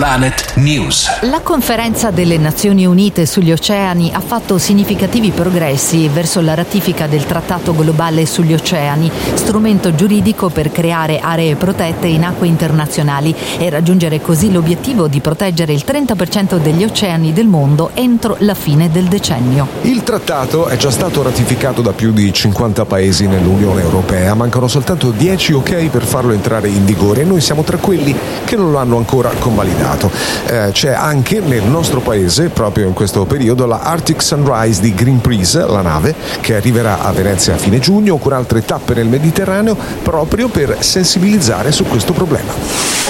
Planet News. La conferenza delle Nazioni Unite sugli oceani ha fatto significativi progressi verso la ratifica del Trattato globale sugli oceani, strumento giuridico per creare aree protette in acque internazionali e raggiungere così l'obiettivo di proteggere il 30% degli oceani del mondo entro la fine del decennio. Il trattato è già stato ratificato da più di 50 paesi nell'Unione Europea, mancano soltanto 10 ok per farlo entrare in vigore e noi siamo tra quelli che non lo hanno ancora convalidato. C'è anche nel nostro paese, proprio in questo periodo, la Arctic Sunrise di Greenpeace, la nave, che arriverà a Venezia a fine giugno con altre tappe nel Mediterraneo proprio per sensibilizzare su questo problema.